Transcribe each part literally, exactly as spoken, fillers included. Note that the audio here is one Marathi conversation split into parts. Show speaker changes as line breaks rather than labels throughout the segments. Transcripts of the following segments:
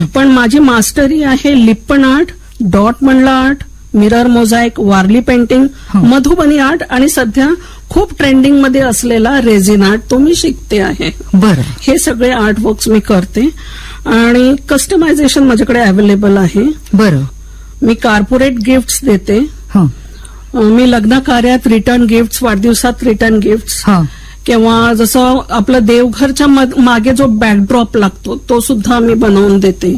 पण माझी मास्टरी आहे लिप्पन आर्ट, डॉट मंडला art, mirror mosaic, Warli painting, Madhubani art आणि सध्या खूप ट्रेंडिंग मध्ये असलेला रेझिन आर्ट तो मी शिकते आहे.
बरं.
हे सगळे आर्ट वर्क्स मी करते आणि कस्टमायझेशन माझ्याकडे अवेलेबल आहे.
बरं.
मी कॉर्पोरेट गिफ्ट्स देते. मी लग्न कार्यात रिटर्न गिफ्ट्स, वाढदिवसात रिटर्न गिफ्ट्स किंवा जसं आपलं देवघरच्या मागे जो बॅकड्रॉप लागतो तो सुद्धा मी बनवून देते.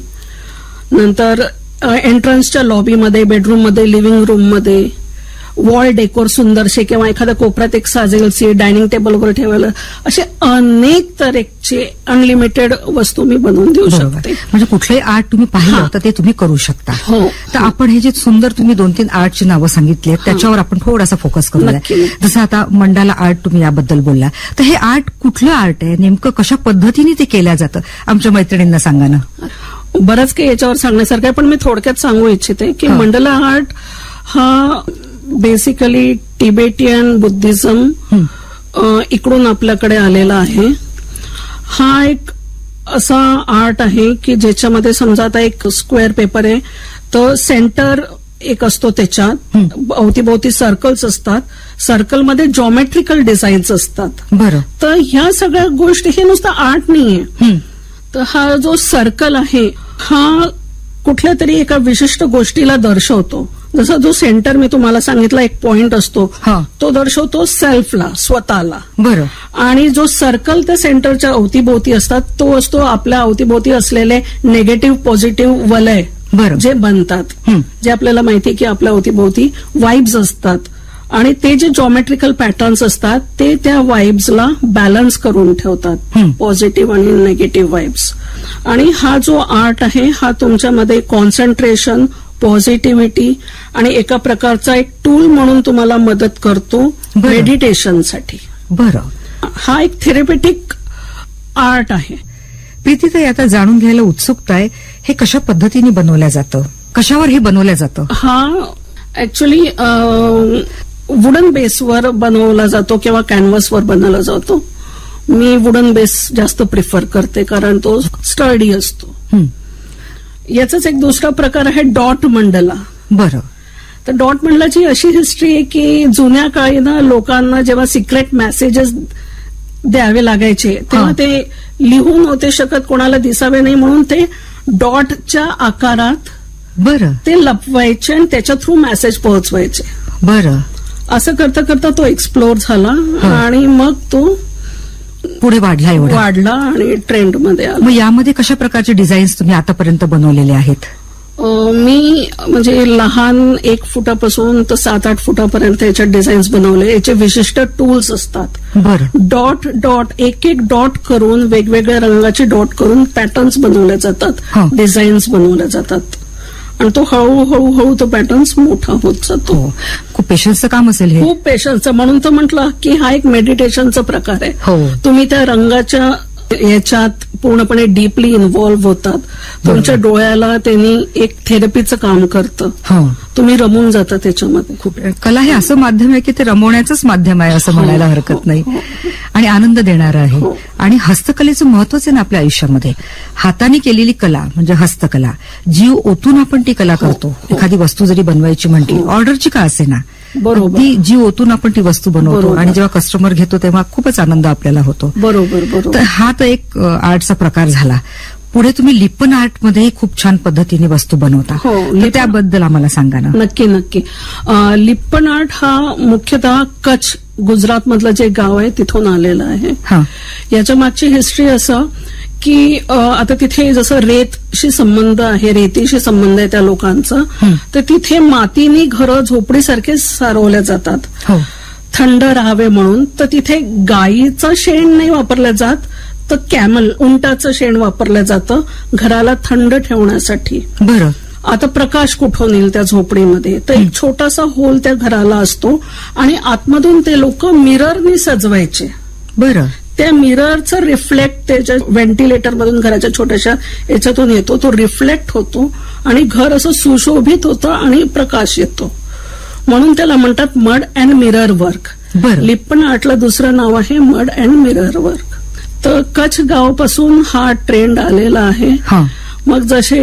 नंतर एंट्रन्सच्या लॉबीमध्ये, बेडरूममध्ये, लिव्हिंग रूममध्ये वॉल डेकोर सुंदरशे किंवा एखाद्या कोपऱ्यात एक साजेल सीट, डायनिंग टेबल वगैरे ठेवायला असे अनेक तऱ्हेचे अनलिमिटेड वस्तू मी बनवून देऊ शकते.
म्हणजे कुठलंही आर्ट तुम्ही पाहिलं तर ते तुम्ही करू शकता.
हो.
तर आपण हे जे सुंदर तुम्ही दोन तीन आर्टची नावं सांगितली त्याच्यावर आपण थोडासा फोकस करूया. जसं आता मंडाला आर्ट तुम्ही याबद्दल बोलला, तर हे आर्ट कुठलं आर्ट आहे, नेमकं कशा पद्धतीने ते केलं जातं आमच्या मैत्रिणींना सांगा ना.
बरंच काही याच्यावर सांगण्यासारखं आहे, पण मी थोडक्यात सांगू इच्छिते की मंडला आर्ट हा बेसिकली टिबेटियन बुद्धिझम इकडून आपल्याकडे आलेला आहे. हा एक असा आर्ट आहे की ज्याच्यामध्ये समजा आता एक स्क्वेअर पेपर आहे तर सेंटर एक असतो, त्याच्यात अवतीभोवती सर्कल्स असतात, सर्कलमध्ये जॉमेट्रिकल डिझाईन्स असतात.
बरं.
तर ह्या सगळ्या गोष्टी हे नुसतं आर्ट नाहीये. तर हा जो सर्कल आहे हा कुठल्या तरी एका विशिष्ट गोष्टीला दर्शवतो. जसा जो सेंटर मी तुम्हाला सांगितला एक पॉइंट असतो तो दर्शवतो सेल्फला, स्वतःला.
बरं.
आणि जो सर्कल त्या सेंटरच्या अवतीभोवती असतात तो असतो आपल्या अवतीभोवती असलेले नेगेटिव्ह पॉझिटिव्ह वलय जे बनतात, जे आपल्याला माहिती की आपल्या अवतीभोवती वाइब्स असतात आणि ते जे जॉमेट्रिकल पॅटर्न्स असतात ते त्या वाइब्सला बॅलन्स करून ठेवतात, पॉझिटिव्ह आणि निगेटिव्ह वाइब्स. आणि हा जो आर्ट आहे हा तुमच्यामध्ये कॉन्सन्ट्रेशन, पॉझिटिव्हिटी आणि एका प्रकारचा एक टूल म्हणून तुम्हाला मदत करतो मेडिटेशनसाठी.
बरं.
हा एक थेरपेटिक आर्ट आहे.
प्रीतीताई, आता जाणून घ्यायला उत्सुकता आहे, हे कशा पद्धतीने बनवलं जातं, कशावर हे बनवलं जातं?
हा ऍक्च्युली वुडन बेसवर बनवला जातो किंवा कॅनव्हासवर बनवला जातो. मी वुडन बेस जास्त प्रिफर करते कारण तो स्टर्डी असतो. याचाच एक दुसरा प्रकार आहे डॉट मंडला.
बरं.
तर डॉट मंडलाची अशी हिस्ट्री आहे की जुन्या काळी ना लोकांना जेव्हा सिक्रेट मेसेजेस द्यावे लागायचे तेव्हा ते लिहून नव्हते शकत, कोणाला दिसावे नाही म्हणून ते डॉटच्या आकारात
बरं
ते लपवायचे आणि त्याच्या थ्रू मेसेज पोहोचवायचे.
बरं.
असं करता करता तो एक्सप्लोर झाला आणि मग तो
पुढे वाढला एवढा
वाढला आणि ट्रेंडमध्ये आला.
मग यामध्ये कशा प्रकारचे डिझाईन्स तुम्ही आतापर्यंत बनवलेले आहेत?
मी म्हणजे लहान एक फुटापासून तर सात आठ फुटापर्यंत याच्यात डिझाईन्स बनवले. याचे विशिष्ट टूल्स असतात.
बरं.
डॉट डॉट एक एक डॉट करून वेगवेगळ्या रंगाचे डॉट करून पॅटर्न्स बनवले जातात, डिझाईन्स बनवले जातात आणि तो हळूहळू हळू तो पॅटर्न्स मोठा होत जातो.
खूप पेशन्सचं काम असेल हे.
खूप पेशन्सचं, म्हणून तर म्हटलं की हा एक मेडिटेशनचा प्रकार आहे. तुम्ही त्या रंगाच्या याच्यात पूर्णपणे डीपली इन्व्हॉल्व्ह होतात. तुमच्या डोळ्याला त्यांनी एक थेरपीचं काम करतं. तुम्ही रमून जाता त्याच्यामध्ये.
खूप कला हे असं माध्यम आहे की ते रमवण्याचंच माध्यम आहे असं म्हणायला हरकत नाही आणि आनंद देणारं आहे. आणि हस्तकलेचं महत्वच आहे ना आपल्या आयुष्यामध्ये. हाताने केलेली कला म्हणजे हस्तकला, जीव ओतून आपण ती कला करतो. एखादी वस्तू जरी बनवायची म्हटली, ऑर्डरची का असे ना, ती जीव ओतून आपण ती वस्तू बनवतो आणि जेव्हा कस्टमर घेतो तेव्हा खूपच आनंद आपल्याला होतो.
बरोबर बरोबर.
तर हा तर एक आर्टचा प्रकार झाला. पुढे तुम्ही लिप्पन आर्टमध्ये खूप छान पद्धतीने वस्तू बनवता, तर त्याबद्दल आम्हाला सांगा ना.
नक्की नक्की. लिप्पन आर्ट हा मुख्यतः कच्छ, गुजरात मधलं जे गाव आहे तिथून आलेलं आहे. याच्या मागची हिस्ट्री असं की आता तिथे जसं रेतशी संबंध आहे, रेतीशी संबंध आहे त्या लोकांचा, तर तिथे मातीनी घरं झोपडीसारखे सारवल्या जातात थंड राहावे म्हणून. तर तिथे गायीचं शेण नाही वापरलं जात, तर कॅमल, उंटाचं शेण वापरलं जातं घराला थंड ठेवण्यासाठी.
बरं.
आता प्रकाश कुठून येईल त्या झोपडीमध्ये, तर एक छोटासा होल त्या घराला असतो आणि आतमधून ते लोक मिररनी सजवायचे.
बरं.
त्या मिररचं रिफ्लेक्ट त्याच्या व्हेंटिलेटर मधून घराच्या छोट्याशा याच्यातून येतो, तो रिफ्लेक्ट होतो आणि घर असं सुशोभित होतं आणि प्रकाश येतो. म्हणून त्याला म्हणतात mud and mirror work. Lippan आर्टला दुसरं नाव आहे मड अँड मिरर वर्क. तर कच्छ गावापासून हा ट्रेंड आलेला आहे. मग जसे